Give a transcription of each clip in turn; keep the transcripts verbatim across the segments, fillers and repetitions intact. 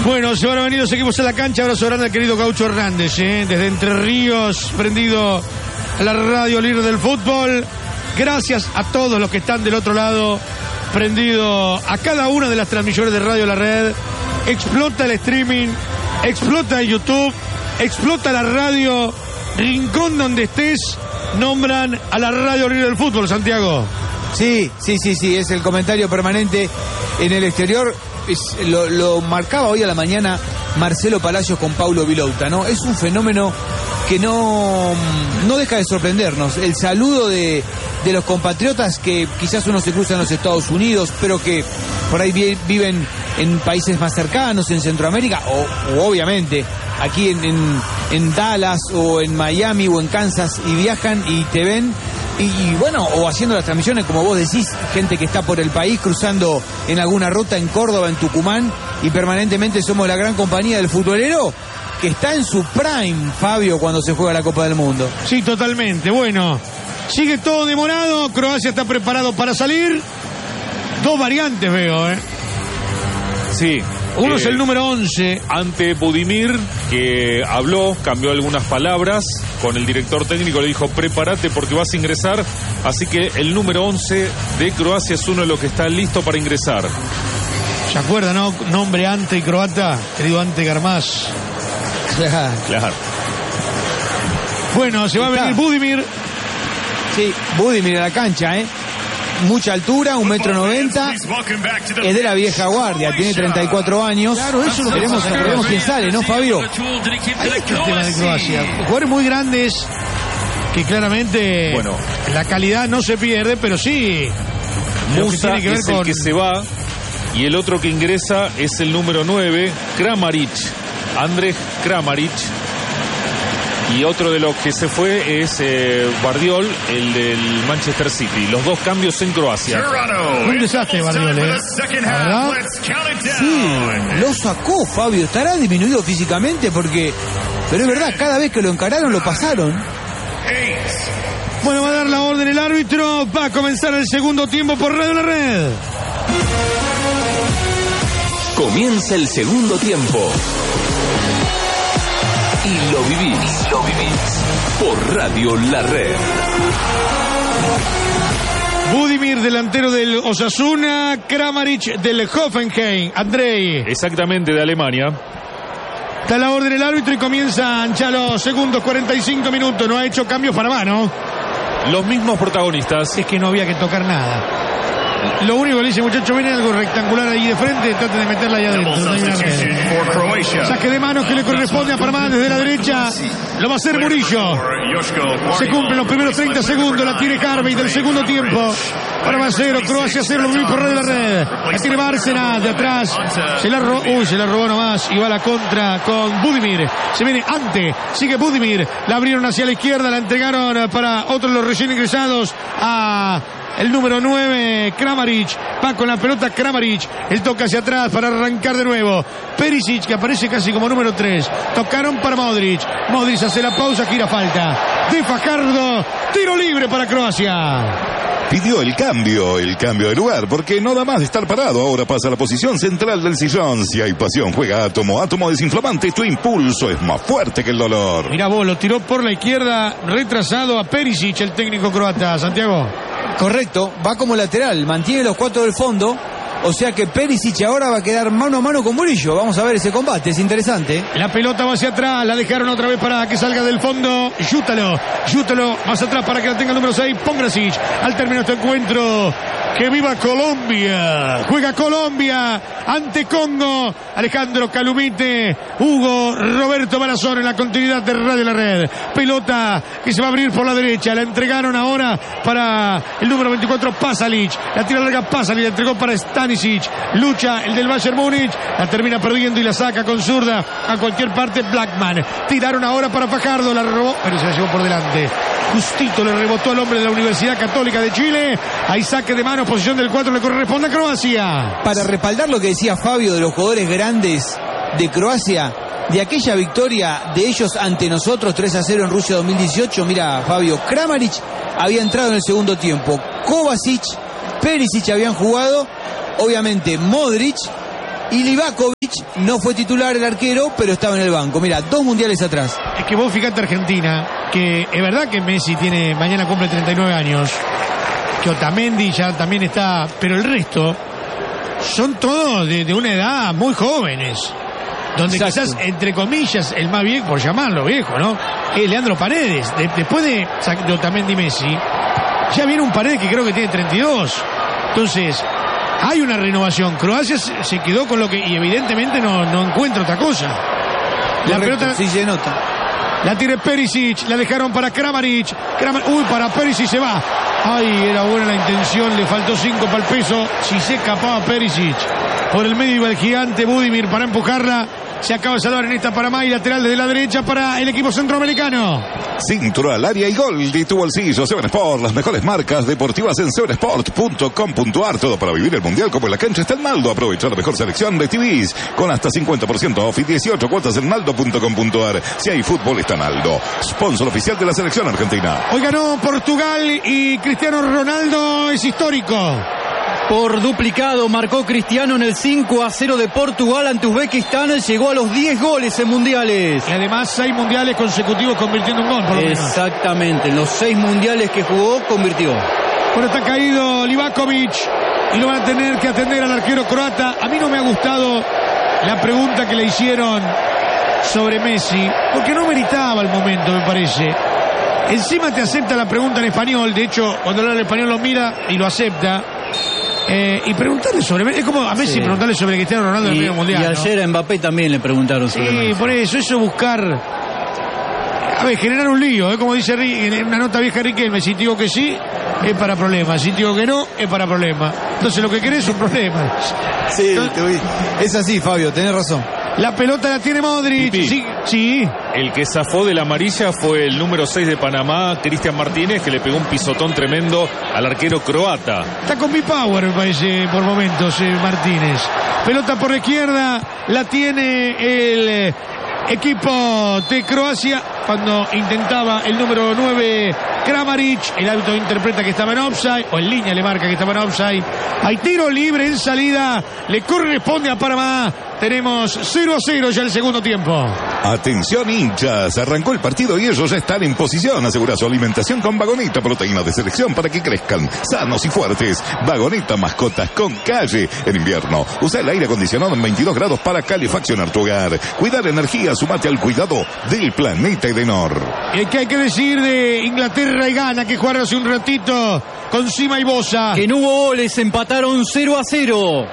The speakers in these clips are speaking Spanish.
Bueno, se van a venir los equipos a la cancha. Abrazo grande al querido Gaucho Hernández, ¿eh? Desde Entre Ríos, prendido a la radio líder del fútbol. Gracias a todos los que están del otro lado, prendido a cada una de las transmisiones de Radio La Red. Explota el streaming, explota el YouTube, explota la radio. Rincón donde estés, nombran a la radio líder del fútbol, Santiago. Sí, sí, sí, sí, es el comentario permanente en el exterior. Es, lo, lo marcaba hoy a la mañana Marcelo Palacios con Paulo Vilouta, ¿no? Es un fenómeno que no, no deja de sorprendernos. El saludo de, de los compatriotas que quizás uno se cruza en los Estados Unidos, pero que por ahí vi, viven en países más cercanos, en Centroamérica, o, o obviamente aquí en, en, en Dallas o en Miami o en Kansas, y viajan y te ven. Y, y bueno, o haciendo las transmisiones, como vos decís, gente que está por el país, cruzando en alguna ruta en Córdoba, en Tucumán, y permanentemente somos la gran compañía del futbolero que está en su prime, Fabio, cuando se juega la Copa del Mundo. Sí, totalmente. Bueno, sigue todo demorado, Croacia está preparado para salir. Dos variantes veo, ¿eh? Sí. Uno eh, es el número once. Ante Budimir, que habló, cambió algunas palabras con el director técnico, le dijo: prepárate porque vas a ingresar. Así que el número once de Croacia es uno de los que está listo para ingresar. ¿Se acuerdan, no? Nombre Ante y croata, querido Ante Garmaz. Claro. Bueno, se va a venir Budimir. Sí, Budimir a la cancha, ¿eh? Mucha altura, un metro noventa, es de la vieja guardia, tiene treinta y cuatro años. Claro, eso es lo que veremos, pasa. veremos quién sale, ¿no, Fabio? Ahí está el tema de Croacia. Jugadores muy grandes que claramente, bueno, la calidad no se pierde, pero sí. Musa que que es el con... que se va, y el otro que ingresa es el número nueve, Kramaric, Andrej Kramaric. Y otro de los que se fue es eh, Guardiol, el del Manchester City. Los dos cambios en Croacia. Un desastre, Guardiol, ¿eh? ¿Verdad? Sí, lo sacó, Fabio. Estará disminuido físicamente porque... Pero es verdad, cada vez que lo encararon lo pasaron. Bueno, va a dar la orden el árbitro. Va a comenzar el segundo tiempo por Radio La Red. Comienza el segundo tiempo. Y lo vivís, lo vivís por Radio La Red. Budimir, delantero del Osasuna, Kramaric del Hoffenheim. Andrei. Exactamente, de Alemania. Está la orden el árbitro y comienzan ya los segundos, cuarenta y cinco minutos. No ha hecho cambios para mano. Los mismos protagonistas. Es que no había que tocar nada. Lo único que le dice, muchacho, viene algo rectangular ahí de frente, trate de meterla ahí adentro. No saque de manos que le corresponde a Parmán desde la derecha. Lo va a hacer Murillo. Se cumplen los primeros treinta segundos. La tiene Harvey del segundo tiempo. Parma cero, Croacia cero, lo mismo por Radio La Red. La tiene Bárcena de atrás. Se la robó, uy, se la robó nomás. Y va a la contra con Budimir. Se viene Ante, sigue Budimir. La abrieron hacia la izquierda, la entregaron para otros de los recién ingresados a... el número nueve, Kramaric. Va con la pelota Kramaric. Él toca hacia atrás para arrancar de nuevo. Perisic, que aparece casi como número tres. Tocaron para Modric. Modric hace la pausa, gira falta de Fajardo. Tiro libre para Croacia. Pidió el cambio, el cambio de lugar, porque no da más de estar parado. Ahora pasa a la posición central del sillón. Si hay pasión, juega Átomo. Átomo desinflamante, tu impulso es más fuerte que el dolor. Mirá vos, lo tiró por la izquierda, retrasado a Perisic, el técnico croata. Santiago. Correcto, va como lateral, mantiene los cuatro del fondo. O sea que Perisic ahora va a quedar mano a mano con Murillo. Vamos a ver ese combate, es interesante. La pelota va hacia atrás, la dejaron otra vez para que salga del fondo. Yútalo, Yútalo más atrás para que la tenga el número seis, Pongracic. Al término de este encuentro, que viva Colombia. Juega Colombia ante Congo. Alejandro Calumite, Hugo Roberto Barazón en la continuidad de Radio La Red. Pelota que se va a abrir por la derecha. La entregaron ahora para el número veinticuatro, Pasalic. La tira larga Pasalic, la entregó para Stanisic. Lucha el del Bayern Múnich. La termina perdiendo y la saca con zurda a cualquier parte Blackman. Tiraron ahora para Fajardo. La robó, pero se la llevó por delante. Justito le rebotó al hombre de la Universidad Católica de Chile. Ahí saque de mano, posición del cuatro, le corresponde a Croacia. Para respaldar lo que decía Fabio de los jugadores grandes de Croacia, de aquella victoria de ellos ante nosotros tres a cero en Rusia dos mil dieciocho, mira, Fabio, Kramaric había entrado en el segundo tiempo, Kovacic, Perisic habían jugado, obviamente Modric Y Livakovic no fue titular el arquero, pero estaba en el banco. Mira, dos mundiales atrás. Es que vos fijate Argentina, que es verdad que Messi tiene, mañana cumple treinta y nueve años, que Otamendi ya también está, pero el resto son todos de, de una edad muy jóvenes. Donde Exacto. quizás, entre comillas, el más viejo, por llamarlo viejo, ¿no? Es Leandro Paredes. De, después de, de Otamendi y Messi, ya viene un Paredes que creo que tiene treinta y dos. Entonces, hay una renovación. Croacia se, se quedó con lo que, y evidentemente no, no encuentra otra cosa. La Correcto, pelota sí se nota. La tiene Perisic, la dejaron para Kramaric. Kramaric uy, para Perisic se va. Ay, era buena la intención, le faltó cinco para el peso. Si se escapaba Perisic. Por el medio iba el gigante Budimir para empujarla. Se acaba de salvar en esta Paramá y lateral desde la derecha para el equipo centroamericano. Centro al área y gol de tu bolsillo. Seven Sport, las mejores marcas deportivas en seven sport punto com punto ar. Todo para vivir el mundial como en la cancha está el Naldo. Aprovecha la mejor selección de T Vs con hasta cincuenta por ciento off y dieciocho cuotas en naldo punto com punto ar. Si hay fútbol está Naldo, sponsor oficial de la selección argentina. Hoy ganó Portugal y Cristiano Ronaldo es histórico. Por duplicado marcó Cristiano en el cinco a cero de Portugal ante Uzbekistán. Llegó a los diez goles en mundiales. Y además seis mundiales consecutivos convirtiendo un gol, por lo menos. Exactamente, en los seis mundiales que jugó, convirtió. Bueno, está caído Livakovic y lo van a tener que atender al arquero croata. A mí no me ha gustado la pregunta que le hicieron sobre Messi, porque no meritaba el momento, me parece. Encima te acepta la pregunta en español. De hecho, cuando habla en español lo mira y lo acepta. Eh, y preguntarle sobre, es como a Messi sí. preguntarle sobre Cristiano Ronaldo en el medio mundial. Y ayer ¿no? a Mbappé también le preguntaron sobre Sí, Messi. Por eso, eso buscar, a ver, generar un lío, ¿eh? Como dice en una nota vieja Riquelme, si te digo que sí, es para problemas, si te digo que no, es para problemas. Entonces lo que querés es un problema. Sí, Entonces, te voy. Es así, Fabio, tenés razón. La pelota la tiene Modric. Pipi. Sí, sí. El que zafó de la amarilla fue el número seis de Panamá, Cristian Martínez, que le pegó un pisotón tremendo al arquero croata. Está con B-Power, me parece, por momentos, eh, Martínez. Pelota por la izquierda, la tiene el eh, equipo de Croacia cuando intentaba el número nueve Kramaric. El árbitro interpreta que estaba en offside, o en línea le marca que estaba en offside. Hay tiro libre en salida, le corresponde a Panamá. Tenemos cero a cero ya el segundo tiempo. Atención hinchas, arrancó el partido y ellos ya están en posición. Asegura su alimentación con Vagoneta, proteína de selección para que crezcan sanos y fuertes. Vagoneta, mascotas con calle. En invierno, usa el aire acondicionado en veintidós grados para calefaccionar tu hogar. Cuidar energía, sumate al cuidado del planeta Edenor. ¿Y qué hay que decir de Inglaterra y Ghana, que jugaron hace un ratito con Sima y Bosa? Que no hubo goles, empataron cero a cero.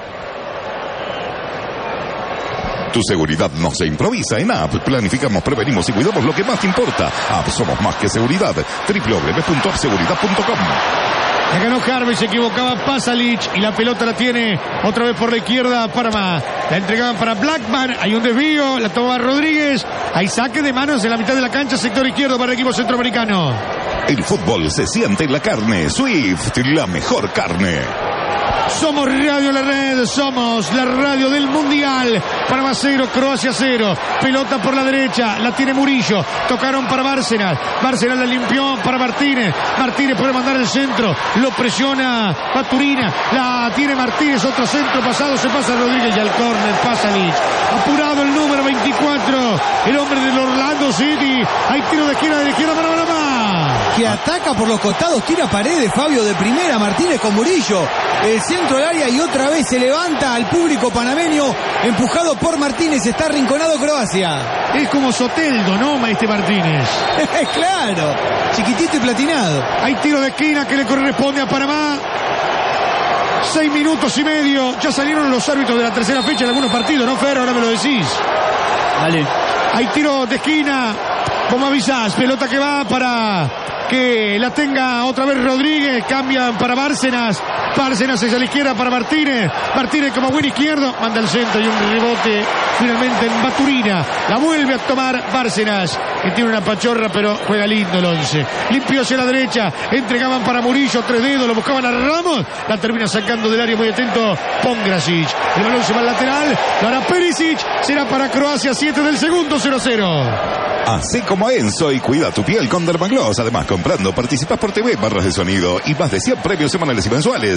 Tu seguridad no se improvisa. En A P planificamos, prevenimos y cuidamos lo que más te importa. A P somos más que seguridad. doble u doble u doble u punto seguridad punto com. La ganó Harvey, se equivocaba Pasalic y la pelota la tiene otra vez por la izquierda Panamá. La entregaban para Blackman, hay un desvío, la toma Rodríguez. Hay saque de manos en la mitad de la cancha, sector izquierdo para el equipo centroamericano. El fútbol se siente en la carne. Swift, la mejor carne. Somos Radio La Red, somos la radio del Mundial. Panamá cero, Croacia cero. Pelota por la derecha, la tiene Murillo. Tocaron para Bárcenas. Bárcenas la limpió para Martínez. Martínez puede mandar el centro. Lo presiona Baturina. La tiene Martínez, otro centro pasado. Se pasa Rodríguez y al córner Pasalic. Apurado el número veinticuatro. El hombre del Orlando City. Hay tiro de izquierda, de izquierda para Panamá. Que ataca por los costados, tira Paredes, Fabio de primera, Martínez con Murillo. El centro del área y otra vez se levanta al público panameño, empujado por Martínez, está arrinconado Croacia. Es como Soteldo, ¿no? Este Martínez. Claro, chiquitito y platinado. Hay tiro de esquina que le corresponde a Panamá. Seis minutos y medio. Ya salieron los árbitros de la tercera fecha en algunos partidos, ¿no, Fer? Ahora me lo decís. Dale. Hay tiro de esquina. ¿Cómo avisás? Pelota que va para que la tenga otra vez Rodríguez. Cambian para Bárcenas. Bárcenas hacia la izquierda para Martínez. Martínez como buen izquierdo. Manda el centro y un rebote finalmente en Baturina. La vuelve a tomar Bárcenas, que tiene una pachorra, pero juega lindo el once. Limpio hacia la derecha. Entregaban para Murillo. Tres dedos. Lo buscaban a Ramos. La termina sacando del área muy atento Pongracic. El balón se va al lateral. Lo hará Perisic. Será para Croacia. siete del segundo. cero a cero. Así como Enzo y cuida tu piel con Dermagloss. Además, comprando participas por T V, barras de sonido y más de cien premios semanales y mensuales.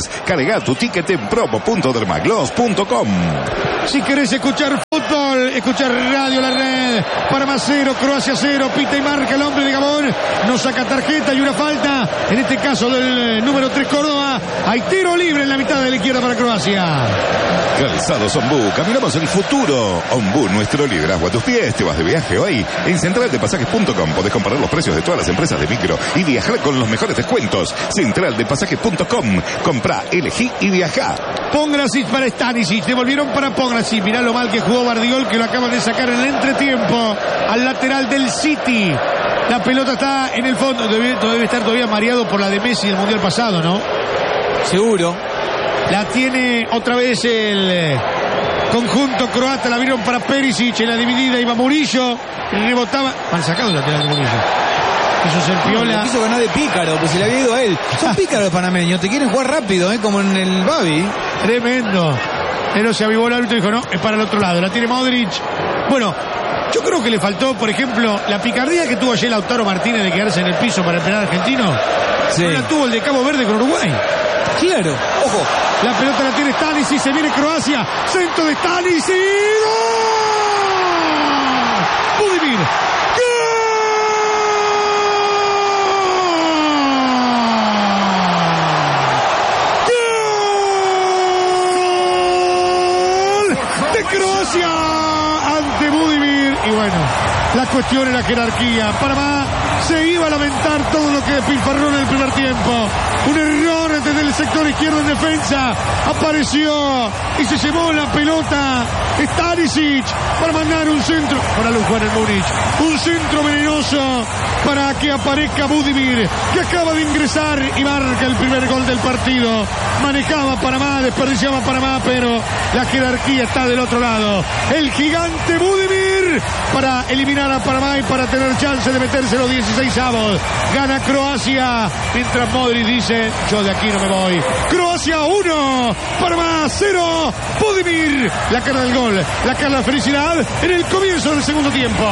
entradas. Carga tu ticket en promo punto dermagloss punto com. Si querés escuchar fútbol, escuchar Radio La Red. Panamá cero, Croacia cero, pita y marca el hombre de Gabón. No saca tarjeta y una falta. En este caso del número tres Córdoba. Hay tiro libre en la mitad de la izquierda para Croacia. Calzados Ombú, caminamos el futuro. Ombú, nuestro liderazgo a tus pies. Te vas de viaje hoy. En central de pasajes punto com podés comparar los precios de todas las empresas de micro y viajar con los mejores descuentos. central de pasajes punto com. Comprá, elegí y viajá. Pongracic para Stanisic, devolvieron para Pongracic. Mirá lo mal que jugó Bardiol, que lo acaban de sacar en el entretiempo al lateral del City. La pelota está en el fondo, debe, debe estar todavía mareado por la de Messi del Mundial pasado, ¿no? Seguro. La tiene otra vez el eh, conjunto croata, la vieron para Perisic, en la dividida iba Murillo, rebotaba, mal sacado el lateral de Murillo. Quiso ser piola. No, quiso ganar de pícaro, pues se le había ido a él. Son pícaros los panameños, te quieren jugar rápido, ¿eh? Como en el Babi. Tremendo. Pero se avivó el árbitro y dijo, no, es para el otro lado. La tiene Modric. Bueno, yo creo que le faltó, por ejemplo, la picardía que tuvo ayer Lautaro Martínez de quedarse en el piso para el penal argentino. Sí. No la tuvo el de Cabo Verde con Uruguay. Claro. Ojo. La pelota la tiene Stanisic, se viene Croacia. Centro de Stanisic. ¡Gol! Budimir. Croacia ante Budimir. Y bueno, la cuestión era jerarquía. Panamá se iba a lamentar todo lo que despilfarró en el primer tiempo. Un error desde el sector izquierdo en defensa. Apareció y se llevó la pelota Stanisic para mandar un centro. Para Juan el Múnich. Un centro venenoso para que aparezca Budimir, que acaba de ingresar y marca el primer gol del partido. Manejaba Panamá, desperdiciaba Panamá, pero la jerarquía está del otro lado. El gigante Budimir para eliminar a Panamá y para tener chance de meterse los dieciséis avos. Gana Croacia, mientras Modric dice, yo de aquí no me voy. Croacia uno, Panamá cero. Budimir, la cara del gol, la cara de la felicidad en el comienzo del segundo tiempo.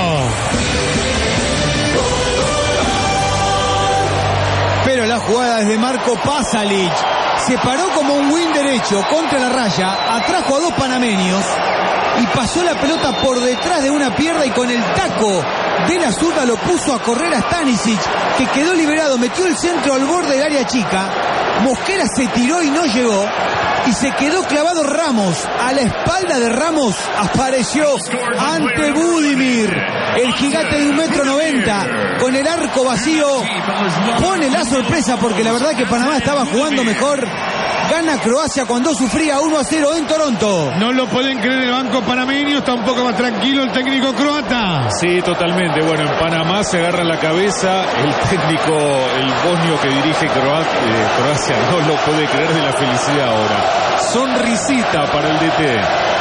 Pero la jugada es de Marco Pasalic. Se paró como un win derecho contra la raya, atrajo a dos panameños y pasó la pelota por detrás de una pierna y con el taco de la zurda lo puso a correr a Stanisic, que quedó liberado, metió el centro al borde del área chica. Mosquera se tiró y no llegó y se quedó clavado Ramos. A la espalda de Ramos apareció ante Budimir, el gigante de un metro noventa, con el arco vacío. Pone la sorpresa porque la verdad que Panamá estaba jugando mejor. Gana Croacia cuando sufría uno a cero en Toronto. No lo pueden creer en el banco panameño, está un poco más tranquilo el técnico croata. Sí, totalmente. Bueno, en Panamá se agarra la cabeza el técnico, el bosnio que dirige Croacia, eh, Croacia, no lo puede creer de la felicidad ahora. Sonrisita para el D T.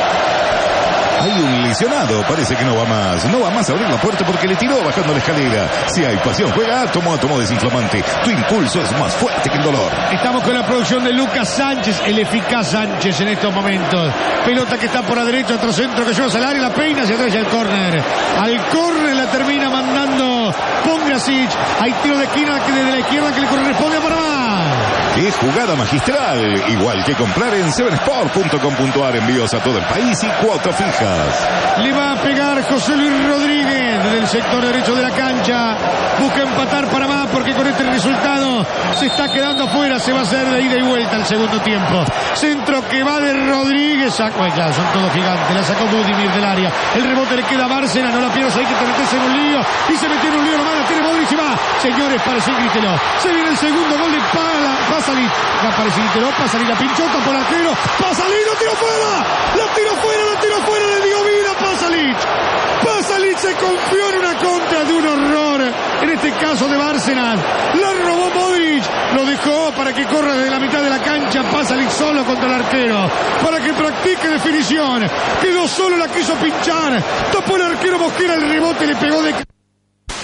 Hay un lesionado, parece que no va más. No va más a abrir la puerta porque le tiró bajando la escalera. Si hay pasión, juega átomo, átomo desinflamante. Tu impulso es más fuerte que el dolor. Estamos con la producción de Lucas Sánchez, el eficaz Sánchez en estos momentos. Pelota que está por la derecha, otro centro que lleva al área, la peina hacia atrás y al córner. Al córner la termina mandando Pongracic. Hay tiro de esquina que desde la izquierda que le corresponde a Panamá. ¡Qué jugada magistral! Igual que comprar en seven sport punto com punto a r, envíos a todo el país y cuotas fijas. Le va a pegar José Luis Rodríguez desde el sector derecho de la cancha. Busca empatar Panamá porque con este resultado se está quedando afuera. Se va a hacer de ida y vuelta al segundo tiempo. Centro que va de Rodríguez. Sacó, claro, son todos gigantes. La sacó Budimir del área. El rebote le queda a Bárcena. No la pierdas, hay que meterse en un lío. Y se metió en un lío nomás. La tiene Modric y va. Señores, parece grítelo. Se viene el segundo gol de Pasalic. Aparece grítelo. Pasalic la pinchota por arquero. Pasalic lo tiró fuera. La tiró fuera, la tiró fuera. Le dio vida Pasalic. Pasalic se confió en una contra de un horror. En este caso de Bárcena. La robó Modric. Lo dejó para que corra desde la mitad de la cancha. Pasalic solo contra el arquero. Para que practique definición. Quedó solo, la quiso pinchar. Tapó el arquero Mosquera. El rebote le pegó de